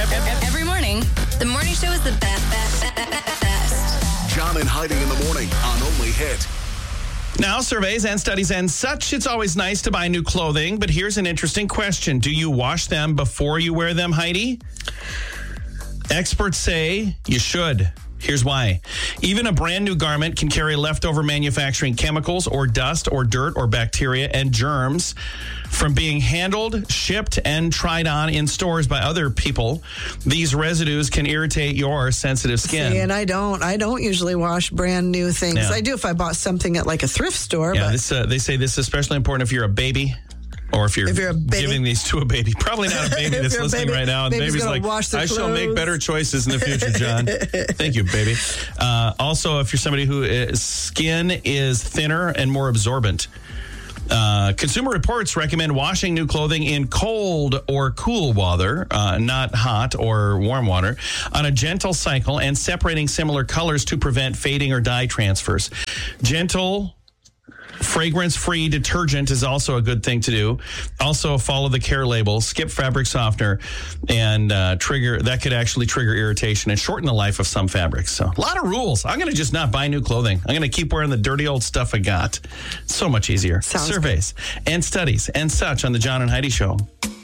Every morning, the morning show is the best. John and Heidi in the morning on Only Hit. Now, surveys and studies and such, it's always nice to buy new clothing, but here's an interesting question. Do you wash them before you wear them, Heidi? Experts say you should. Here's why. Even a brand new garment can carry leftover manufacturing chemicals or dust or dirt or bacteria and germs from being handled, shipped, and tried on in stores by other people. These residues can irritate your sensitive skin. See, and I don't usually wash brand new things. Yeah. I do if I bought something at like a thrift store. Yeah, but they say this is especially important if you're a baby. Or if you're a baby. giving these to a baby. Probably not a baby that's listening right now. And baby's baby's gonna like, wash their I shall make clothes." better choices in the future, John. Thank you, baby. Also, if you're somebody whose skin is thinner and more absorbent, Consumer Reports recommend washing new clothing in cold or cool water, not hot or warm water, on a gentle cycle and separating similar colors to prevent fading or dye transfers. Gentle, fragrance-free detergent is also a good thing to do. Also, follow the care label, skip fabric softener, and that could actually trigger irritation and shorten the life of some fabrics. So, a lot of rules. I'm going to just not buy new clothing. I'm going to keep wearing the dirty old stuff I got. So much easier. Sounds Surveys and studies and such on the John and Heidi Show.